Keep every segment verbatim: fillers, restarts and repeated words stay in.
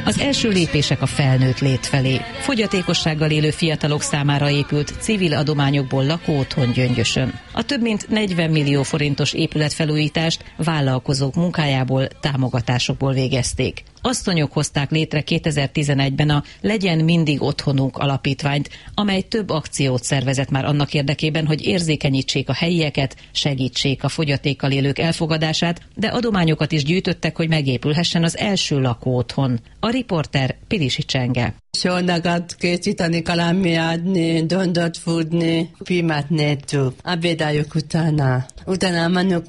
Az első lépések a felnőtt lét felé. Fogyatékossággal élő fiatalok számára épült civil adományokból lakóotthon Gyöngyösön. A több mint negyven millió forintos épületfelújítást vállalkozók munkájából, támogatásokból végezték. Asszonyok hozták létre kétezer-tizenegyben a Legyen mindig otthonunk alapítványt, amely több akciót szervezett már annak érdekében, hogy érzékenyítsék a helyieket, segítsék a fogyatékkal élők elfogadását, de adományokat is gyűjtöttek, hogy megépülhessen az első lakóotthon. A riporter Pilisi Csenge. Sónakat készíteni, kalámmi adni, dondot fúdni, pimát néttük. Abédáljuk utána. Utána menjünk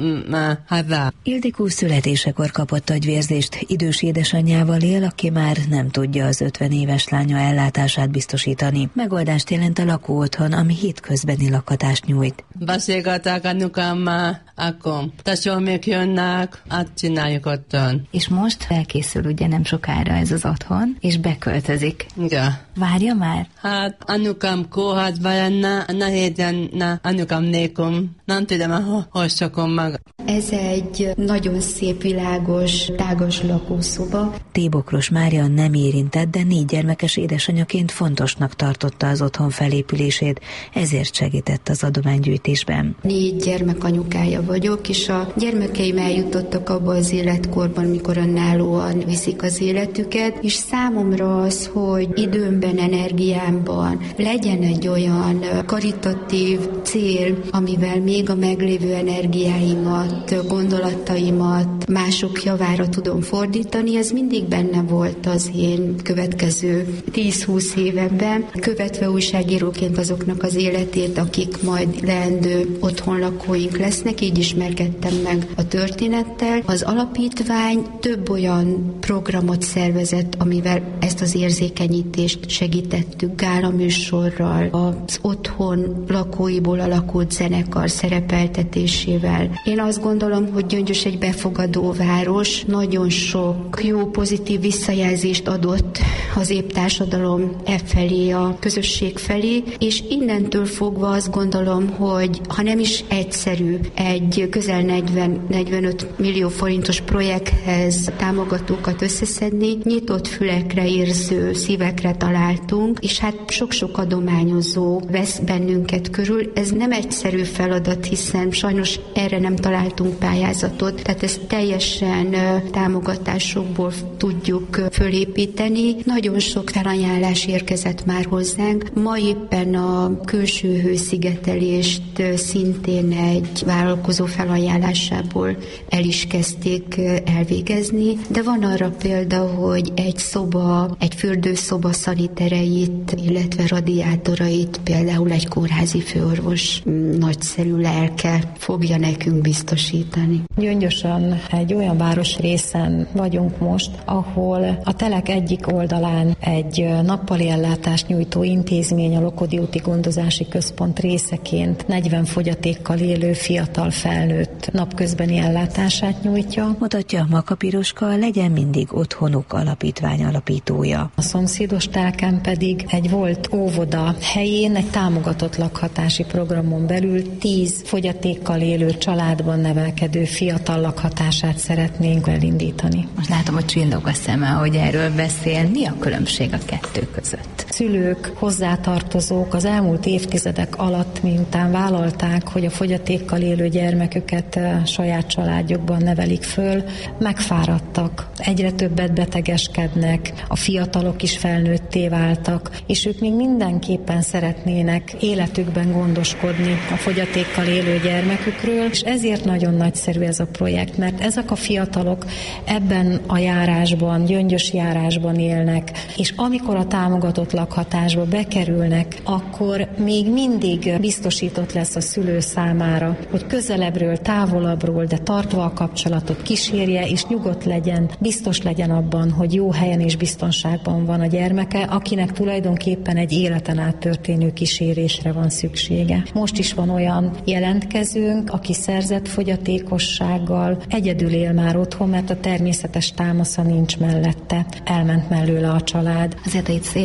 ma haza. Ildikó születésekor kapott agyvérzést, idős édesanyjával él, aki már nem tudja az ötven éves lánya ellátását biztosítani. Megoldást jelent a lakóotthon, ami hétközbeni lakhatást nyújt. Beszélgetek anyukámmal, akkor tesómék jönnek, azt csináljuk otthon. És most elkészül ugye nem sokára ez az otthon, és beköltözik. Igen. Várja már? Hát anyukám kórházban lenne, nehéz lenne anyukám nékom. Nem tudom, hogy szokom meg. Ez egy nagyon szép, világos, tágas lakószoba. T. Bokros Mária nem érintett, de négy gyermekes édesanyaként fontosnak tartotta az otthon felépülését, ezért segített az adománygyűjtésben. Négy gyermek anyukája vagyok, és a gyermekeim eljutottak abba az életkorban, mikor önállóan viszik az életüket, és számomra az, hogy időmben, energiámban legyen egy olyan karitatív cél, amivel még a meglévő energiáimat, gondolataimat mások javára tudom fordítani, ez mindig benne volt az én következő tíz-húsz évemben, követve újságíróként azoknak az életét, akik majd leendő otthonlakóink lesznek, így ismerkedtem meg a történettel. Az alapítvány több olyan programot szervezett, amivel ezt az érzékenyítést segítettük, gálaműsorral, az otthon lakóiból alakult zenekar szerepeltetésével. Én azt gondolom, hogy Gyöngyös egy befogadó város, nagyon sok jó, pozitív visszajelzést adott az épp társadalom e felé, a közösség felé, és innentől fogva azt gondolom, hogy ha nem is egyszerű egy közel negyven-negyvenöt millió forintos projekthez támogatókat összeszedni, nyitott fülekre, érző szívekre találtunk, és hát sok-sok adományozó vesz bennünket körül. Ez nem egyszerű feladat, hiszen sajnos erre nem találtunk pályázatot, tehát ezt teljesen támogatásokból tudjuk fölépíteni. Nagyon sok felajánlás érkezett már hozzánk. Ma éppen a külső hőszigetelést szintén egy vállalkozó felajánlásából el is kezdték elvégezni, de van arra példa, hogy egy szoba, egy fürdőszoba szanitereit, illetve radiátorait például egy kórházi főorvos nagyszerű lelke fogja nekünk biztosítani. Gyöngyösön egy olyan városrészen vagyunk most, ahol a telek egyik oldalán egy nappali ellátást nyújtó intézmény, a Lokodi úti gondozási központ részeként negyven fogyatékkal élő fiatal felnőtt napközbeni ellátását nyújtja. Mutatja Maka Piroska, a Legyen mindig otthonuk alapítvány alapítója. A szomszédos telken pedig egy volt óvoda helyén egy támogatott lakhatási programon belül tíz fogyatékkal élő családban nevelkedő fiatal lakhatását szeretnénk elindítani. Most látom, hogy csillog a szeme, hogy erről beszél. Mi a különbség a kettő között? Szülők, hozzátartozók az elmúlt évtizedek alatt, miután vállalták, hogy a fogyatékkal élő gyermeküket saját családjukban nevelik föl, megfáradtak. Egyre többet betegeskednek, a fiatalok is felnőtté váltak, és ők még mindenképpen szeretnének életükben gondoskodni a fogyatékkal élő gyermekükről, és ezért nagyon nagyszerű ez a projekt, mert ezek a fiatalok ebben a járásban, Gyöngyös járásban élnek, és amikor a támogatott lakhatásba bekerülnek, akkor még mindig biztosított lesz a szülő számára, hogy közelebbről, távolabbról, de tartva a kapcsolatot kísérje, és nyugodt legyen, biztos legyen abban, hogy jó helyen és biztonságban van a gyermeke, akinek tulajdonképpen egy életen át történő kísérésre van szüksége. Most is van olyan jelentkezőnk, aki szerzett fogyatékossággal, egyedül él már otthon, mert a természetes támasza nincs mellette. Elment mellőle a család. Azért itt szétnézünk,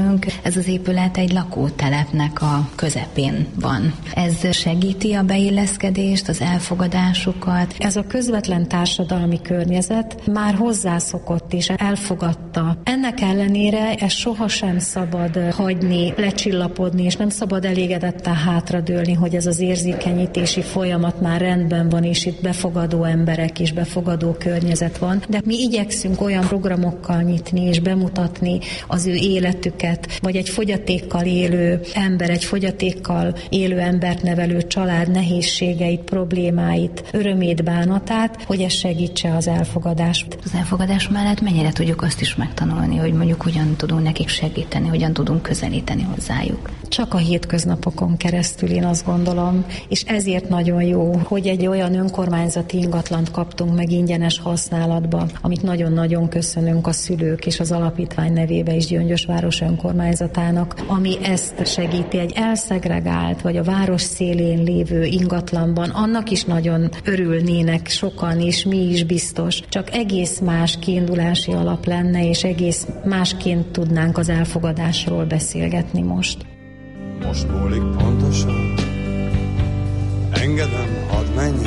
beszélünk, ez az épület egy lakótelepnek a közepén van. Ez segíti a beilleszkedést, az elfogadásukat? Ez a közvetlen társadalmi környezet már hozzászokott és elfogadta. Ennek ellenére ezt sohasem szabad hagyni, lecsillapodni, és nem szabad elégedetten hátradőlni, hogy ez az érzékenyítési folyamat már rendben van, és itt befogadó emberek és befogadó környezet van. De mi igyekszünk olyan programokkal nyitni és bemutatni az ő életüket, vagy egy fogyatékkal élő ember, egy fogyatékkal élő embert nevelő család nehézségeit, problémáit, örömét, bánatát, hogy ez segítse az elfogadást. Az elfogadás mellett mennyire tudjuk azt is megtanulni, hogy mondjuk hogyan tudunk nekik segíteni, hogyan tudunk közelíteni hozzájuk? Csak a hétköznapokon keresztül, én azt gondolom, és ezért nagyon jó, hogy egy olyan önkormányzati ingatlant kaptunk meg ingyenes használatba, amit nagyon-nagyon köszönünk a szülők és az alapítvány nevébe is Gyöngyösváros önkormányzatának, ami ezt segíti egy elszegregált, vagy a város szélén lévő ingatlanban, annak is nagyon örülnének sokan, és mi is biztos, csak egész más kiindulási alap lenne, és egész másként tudnánk az elfogadásról beszélgetni most. Most múlik pontosan, engedem, hadd menjek.